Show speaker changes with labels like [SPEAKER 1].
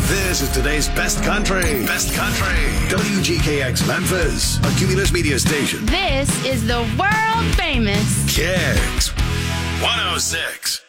[SPEAKER 1] This is today's best country. Best country. WGKX Memphis, a Cumulus media station.
[SPEAKER 2] This is the world famous
[SPEAKER 1] Kicks 106.